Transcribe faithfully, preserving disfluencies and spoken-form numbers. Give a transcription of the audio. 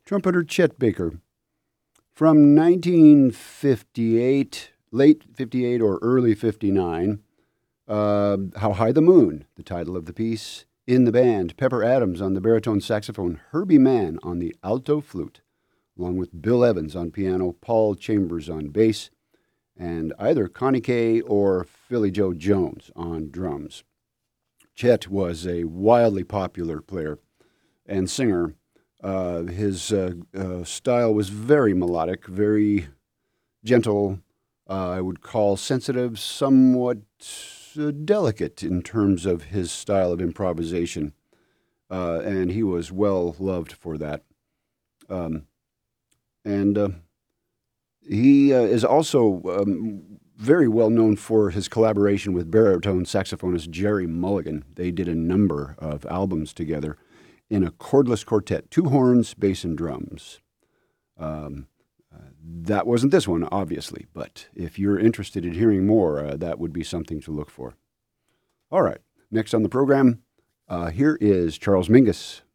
trumpeter Chet Baker. From nineteen fifty-eight, late fifty-eight or early fifty-nine, uh, How High the Moon, the title of the piece. In the band, Pepper Adams on the baritone saxophone, Herbie Mann on the alto flute, along with Bill Evans on piano, Paul Chambers on bass, and either Connie Kay or Philly Joe Jones on drums. Chet was a wildly popular player and singer. Uh, his uh, uh, style was very melodic, very gentle, uh, I would call sensitive, somewhat uh, delicate in terms of his style of improvisation, uh, and he was well loved for that. Um, and uh, he uh, is also um, very well known for his collaboration with baritone saxophonist Jerry Mulligan. They did a number of albums together in a cordless quartet, two horns, bass, and drums. Um, uh, that wasn't this one, obviously, but if you're interested in hearing more, uh, that would be something to look for. All right, next on the program, uh, here is Charles Mingus.